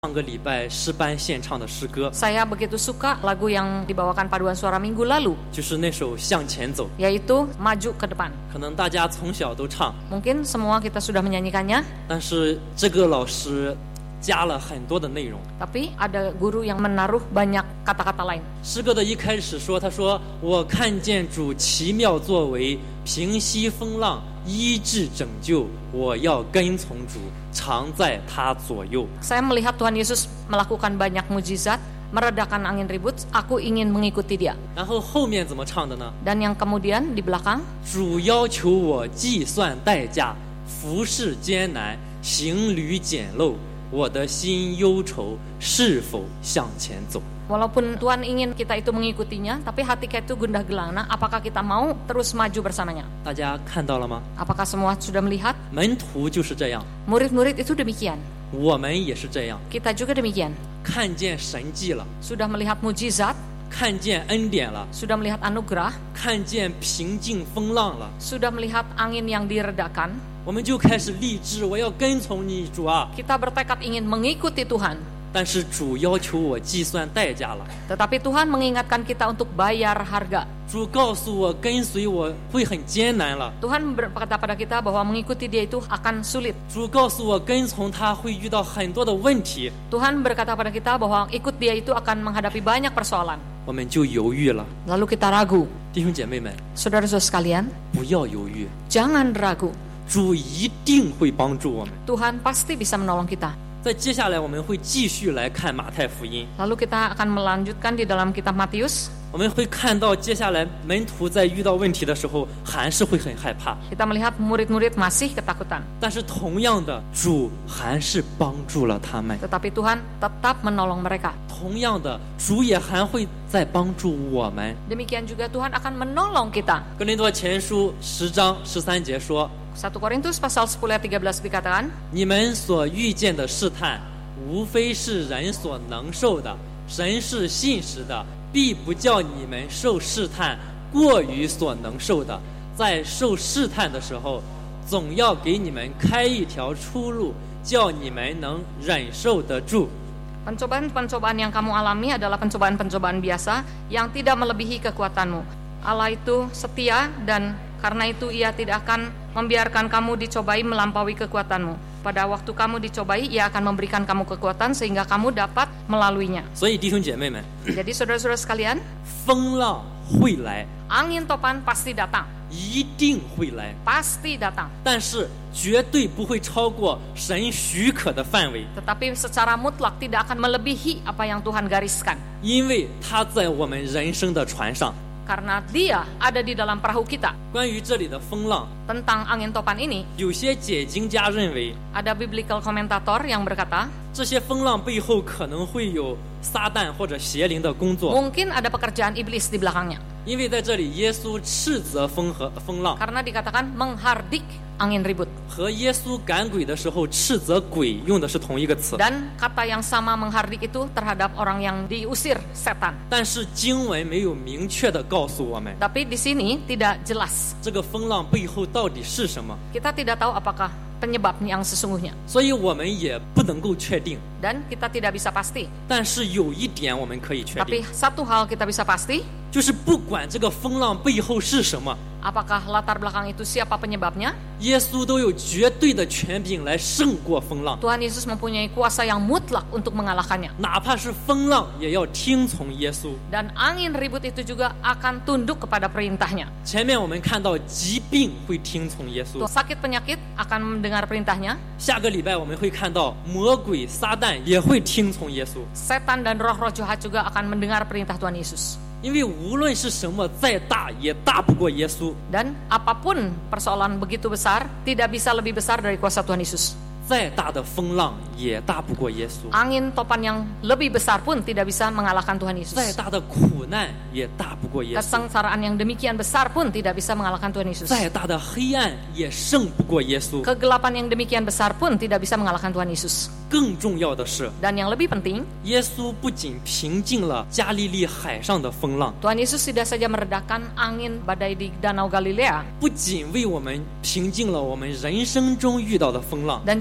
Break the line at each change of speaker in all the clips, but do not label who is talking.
上个礼拜诗班献唱的诗歌，
Saya begitu suka lagu yang dibawakan paduan suara minggu lalu,
就是那首《向前走》，
yaitu Maju ke Depan.
可能大家从小都唱，
Mungkin semua kita sudah menyanyikannya,
但是这个老师加了很多的内容。
tapi ada guru yang menaruh banyak kata-kata lain.
诗歌的一开始说，他说：“我看见主奇妙作为，平息风浪，医治拯救，我要跟从主，常在他左右。”
Saya melihat Tuhan Yesus melakukan banyak mujizat, meredakan angin ribut, aku ingin mengikuti dia.
然后后面怎么唱的呢？
Dan yang kemudian di belakang,
主要求我计算代价，服侍艰难，行旅简陋，我的心忧愁，是否向前走？
walaupun Tuhan ingin kita itu mengikutinya, tapi hati kita itu gundah gelana, apakah kita mau terus maju bersamanya?
大家看到了吗？
Apakah semua sudah melihat?
门徒就是这样，
Murid-murid itu demikian,
我们也是这样，
kita juga demikian.
看见神迹了，
Sudah melihat mujizat,
看见恩典了，
sudah melihat anugerah,
看见平静风浪了，
sudah melihat angin yang diredakan,
我们就开始立志，我要跟从你，主啊！
kita bertekad ingin mengikuti Tuhan.
但是主要求我计算代价了，
Tetapi Tuhan mengingatkan kita untuk bayar harga.
主告诉我跟随我会很艰难了，
Tuhan berkata pada kita bahwa mengikuti dia itu akan sulit.
主告诉我跟从他会遇到很多的问题，
Tuhan berkata pada kita bahwa ikut dia itu akan menghadapi banyak persoalan.
我们就犹豫了。
Lalu kita ragu.
弟兄姐妹们，
Saudara-saudara sekalian,
不要犹豫，
jangan ragu.
主一定会帮助我们。
Tuhan pasti bisa menolong kita.
在接下来我们会继续来看马太福音，
Lalu kita akan melanjutkan di dalam kitab Matius.
我们会看到接下来门徒在遇到问题的时候还是会很害怕，
Kita melihat murid-murid masih ketakutan.
但是同样的，主还是帮助了他们。
Tetapi Tuhan tetap menolong mereka.
同样的，主也还会再帮助我们。
Demikian juga Tuhan akan menolong kita.
哥林多前书10章13节说：
1 Korintus pasal 10 ayat 13 dikatakan,
你们所遇见的试探，无非是人所能受的，神是信实的，必不叫你们受试探过于所能受的。在受试探的时候，总要给你们开一条出路，叫你们能忍受得住。
pencobaan-pencobaan yang kamu alami adalah pencobaan-pencobaan biasa yang tidak melebihi kekuatanmu. Allah itu setia dan karena itu ia tidak akan membiarkan kamu dicobai melampaui kekuatanmu. Pada waktu kamu dicobai, ia akan memberikan kamu kekuatan sehingga kamu dapat melaluinya.
所以弟兄姐妹们，
Jadi saudara-saudara sekalian,
风浪会来，
angin topan pasti datang,
一定会来，
pasti datang.
但是绝对不会超过神许可的范围，
Tetapi secara mutlak tidak akan melebihi apa yang Tuhan gariskan.
因为他在我们人生的船上。
Karena dia ada di dalam perahu kita.
关于这里的风浪，
Tentang angin topan ini,
有些解经家认为，
ada biblical commentator yang berkata,
这些风浪背后可能会有撒旦或者邪灵的工作，
mungkin ada pekerjaan iblis di belakangnya.
因为在这里耶稣斥责风和风浪，
Karena dikatakan menghardik angin ribut.
和耶稣赶鬼的时候斥责鬼用的是同一个词。
Dan kata yang sama menghardik itu terhadap orang yang diusir setan.
但是经文没有明确的告诉我们，
Tapi di sini tidak jelas.
这个风浪背后到底是什么，
Kita tidak tahu apakah penyebab yang sesungguhnya.
所以我们也不能够确定。
Dan kita tidak bisa pasti.
但是有一点我们可以确
Tapi
定，
satu hal kita bisa pasti,
就是不管这个风浪背后是什么，
apakah latar belakang itu siapa penyebabnya,
耶稣都有绝对的权柄来胜过风浪，
Tuhan Yesus mempunyai kuasa yang mutlak untuk mengalahkannya.
哪怕是风浪也要听从耶稣。
Dan angin ribut itu juga akan tunduk kepada perintahnya.
前面我们看到疾病会听从耶稣，
Sakit penyakit akan mendengar perintahnya.
下个礼拜我们会看到魔鬼撒旦也会听从耶稣，
Setan dan roh-roh jahat juga akan mendengar perintah Tuhan Yesus.
因为无论是什么再大也大不过耶稣，
Dan apapun persoalan begitu besar, tidak bisa lebih besar dari kuasa Tuhan Yesus.
再大的风浪也大不过耶稣，
Angin topan yang lebih besar pun tidak bisa mengalahkan Tuhan
再
Yesus.
大的苦难也大不过耶稣，
Kesengsaraan yang demikian besar pun tidak bisa mengalahkan Tuhan Yesus.
再大的黑暗也胜不过耶稣。
Kegelapan yang demikian besar pun tidak bisa mengalahkan Tuhan Yesus.
更重要的是，
Dan yang lebih penting,
耶稣不仅平静了加利利海上的风浪，
Tuhan Yesus tidak saja meredakan angin badai di Danau Galilea,
不仅为我们平静了我们人生中遇到的风浪，
dan juga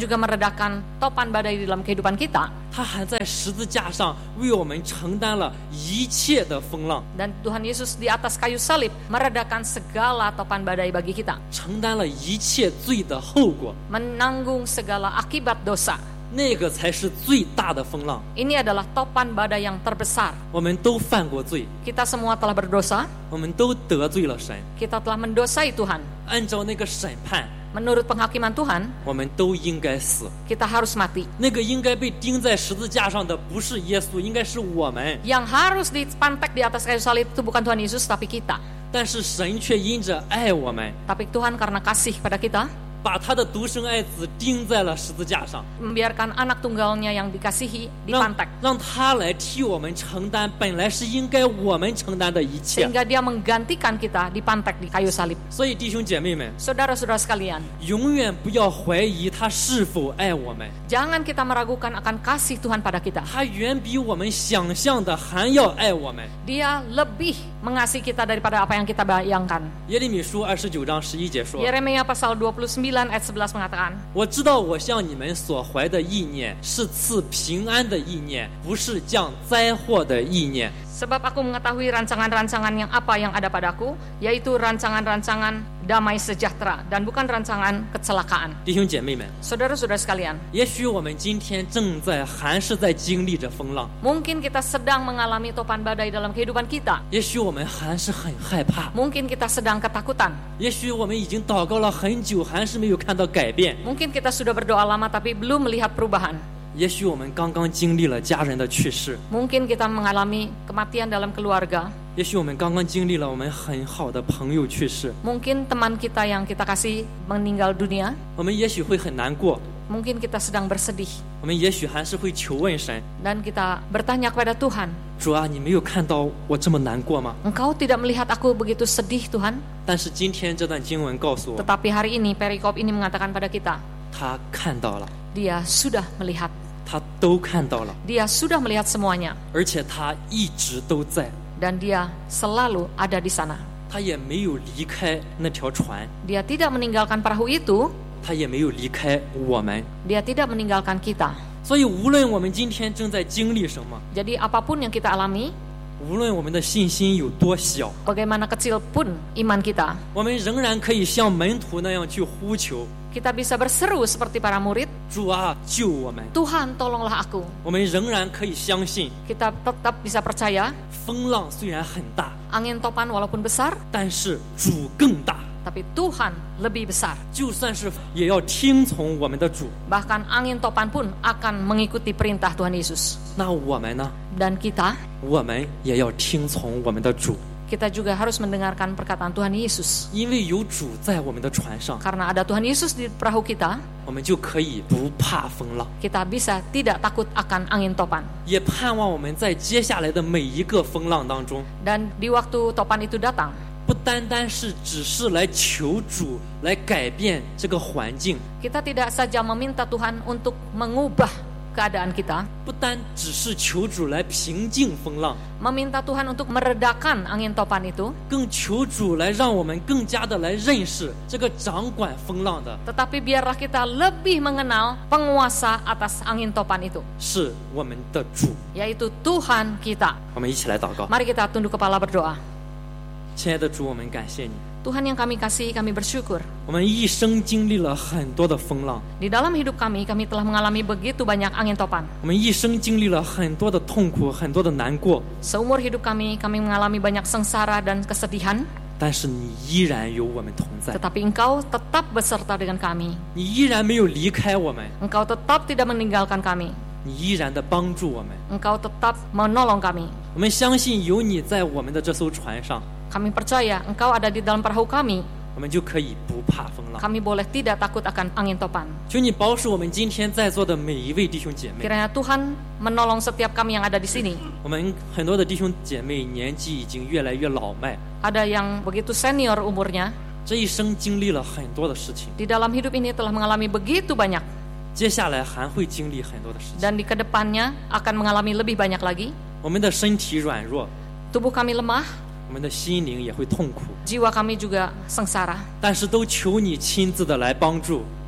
juga meredakan topan badai di dalam kehidupan kita.
他还在十字架上为我们承担了一切的风浪，
Dan Tuhan Yesus di atas kayu salib meredakan segala topan badai bagi kita,
承担了一切罪的后果，
menanggung segala akibat dosa.
那个才是最大的风浪。
Ini adalah topan badai yang terbesar.
我们都犯过罪，
Kita semua telah berdosa,
我们都得罪了神，
kita telah mendosai Tuhan.
按照那个审判，
Menurut penghakiman Tuhan,
我们都应该死。
kita harus mati.
那个应该被钉在十字架上的不是耶稣，应该是我们。
Yang harus dipantek di atas kayu salib itu bukan Tuhan Yesus, tapi kita.
但是神却因着爱我们，
Tapi Tuhan karena kasih pada kita,
把他的独生爱子钉在了十字架上，
membiarkan anak tunggalnya yang dikasihi
让
dipantek.
让他来替我们承担本来是应该我们承担的一切。
Sehingga dia menggantikan kita dipantek di kayu salib.
所以弟兄姐妹们，
Saudara-saudara sekalian,
永远不要怀疑他是否爱我们，
jangan kita meragukan akan kasih Tuhan pada kita.
他远比我们想象的还要爱我们。
Dia lebih mengasihi kita daripada apa yang kita bayangkan.
耶利米书29章11节说
Yeremia pasal 29 ayat 11 mengatakan,
我知道我向你们所怀的意念是赐平安的意念，不是降灾祸的意念。
sebab aku mengetahui rancangan-rancangan yang apa yang ada padaku, yaitu rancangan-rancangan damai sejahtera dan bukan rancangan kecelakaan.
弟兄姐妹们，
Saudara-saudara sekalian,
也许我们今天还是在经历着风浪，
mungkin kita sedang mengalami topan badai dalam kehidupan kita.
也许我们还是很害怕，
Mungkin kita sedang ketakutan.
也许我们已经祷告了很久，还是没有看到改变。
Mungkin kita sudah berdoa lama tapi belum melihat perubahan.
也许我们刚刚经历了家人的去世，
Mungkin kita mengalami kematian dalam keluarga.
也许我们刚刚经历了我们很好的朋友去世，
Mungkin teman kita yang kita kasih meninggal dunia.
我们也许会很难过，
Mungkin kita sedang bersedih
我们也许还是会求问神，
dan kita bertanya kepada Tuhan,
主啊，你没有看到我这么难过吗？
Engkau tidak melihat aku begitu sedih Tuhan?
但是今天这段经文告诉我，
Tetapi hari ini perikop ini mengatakan pada kita,
他看到了，
Dia sudah melihat.
他都看到了，
Dia sudah melihat semuanya
而且他一直都在，
dan Dia selalu ada di sana.
他也没有离开那条船，
Dia tidak meninggalkan perahu itu,
他也没有离开我们。
Dia tidak meninggalkan kita.
所以无论我们今天正在经历什么，
Jadi apapun yang kita alami,
无论我们的信心有多小，
bagaimana kecil pun iman kita,
我们仍然可以像门徒那样去呼求，
kita bisa berseru seperti para murid,
主啊，救我们。
Tuhan tolonglah aku.
我们仍然可以相信，
Kita tetap bisa percaya,
风浪虽然很大，
angin topan walaupun besar,
但是主更大。
tapi Tuhan lebih besar.
就算是也要听从我们的主。
Bahkan angin topan pun akan mengikuti perintah Tuhan Yesus.
那我们呢？
Dan kita
我们也要听从我们的主，
juga harus mendengarkan perkataan Tuhan Yesus.
因为有主在我们的船上，
Karena ada Tuhan Yesus di perahu kita,
我们就可以不怕风浪，
kita bisa tidak takut akan angin topan.
也盼望我们在接下来的每一个风浪当中，
Dan di waktu topan itu datang,
不单单是只是来求主来改变这个环境，
kita tidak saja meminta Tuhan untuk mengubah keadaan kita,
不单只是求主来平静风浪，
meminta Tuhan untuk meredakan angin topan itu,
更求主来让我们更加的来认识这个掌管风浪的
tetapi biarlah kita lebih mengenal penguasa atas angin topan itu,
是我们的主。
yaitu Tuhan kita.
我们一起来祷告。
Mari kita tunduk kepala berdoa.
亲爱的主，我们感谢你，
Tuhan yang kami kasihi, kami bersyukur.
我们一生经历了很多的风浪，
Di dalam hidup kami telah mengalami begitu banyak angin topan.
我们一生经历了很多的痛苦，很多的难过，
Seumur hidup kami mengalami banyak sengsara dan kesedihan,
但是你依然有我们同在，
tetapi Engkau tetap beserta dengan kami.
你依然没有离开我们，
Engkau tetap tidak meninggalkan kami.
你依然的帮助我们。
Engkau tetap menolong kami.
我们相信有你在我们的这艘船上，
Kami percaya Engkau ada di dalam perahu kami.
我们就可以不怕风浪。
Kami boleh tidak takut akan angin topan.
求你保守我们今天在座的每一位弟兄姐妹。
Kiranya Tuhan menolong setiap kami yang ada di sini.
我们很多的弟兄姐妹年纪已经越来越老迈，
Ada yang begitu senior umurnya,
这一生经历了很多的事情，
di dalam hidup ini telah mengalami begitu banyak,
接下来还会经历很多的事情。
dan di kedepannya akan mengalami lebih banyak lagi.
我们的身体软弱，
Tubuh kami lemah,
我们的心灵也会痛苦，
jiwa kami juga sengsara.
但是都求你亲自的来帮助，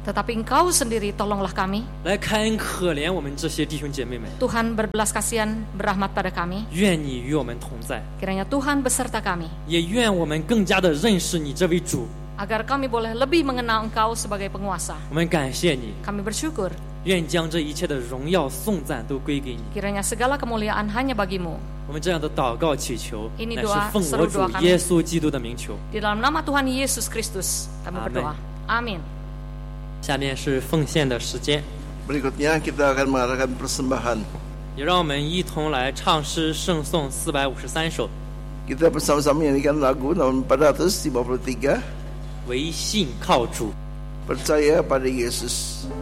Tetapi Engkau sendiri tolonglah kami.
来开恩可怜我们这些弟兄姐妹们。
Tuhan berbelas kasihan, berrahmat pada kami.
愿你与我们同在，
Kiranya Tuhan beserta kami,
也愿我们更加的认识你这位主。
agar kami boleh lebih mengenal Engkau sebagai penguasa.
我们感谢你，
Kami bersyukur,
愿将这一切的荣耀颂赞都归给你。
kiranya segala kemuliaan hanya bagimu.
我们这样的祷告祈求，
Ini
乃是
doa
奉我
seru
主
doa kami.
耶稣基督的名求。
Di dalam nama Tuhan Yesus Kristus kami
Amin.
berdoa. Amin.
下面是奉献的时间，
Berikutnya kita akan mengadakan persembahan.
也让我们一同来唱诗圣颂453首，
Kita bersama-sama menyanyikan lagu nomor 453,
唯信靠主。
Percaya pada Yesus.